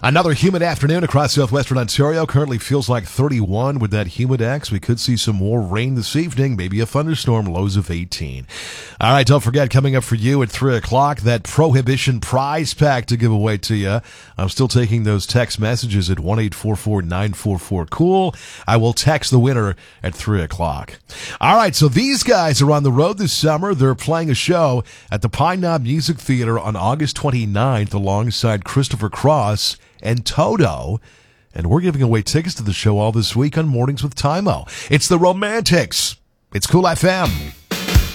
Another humid afternoon across southwestern Ontario. Currently feels like 31 with that humidex. We could see some more rain this evening, maybe a thunderstorm, lows of 18. All right, don't forget, coming up for you at 3 o'clock, that Prohibition prize pack to give away to you. I'm still taking those text messages at 1-844-944-COOL. I will text the winner at 3 o'clock. All right, so these guys are on the road this summer. They're playing a show at the Pine Knob Music Theater on August 29th alongside Christopher Cross and Toto, and we're giving away tickets to the show all this week on Mornings with Tymo. It's the Romantics. It's Cool FM.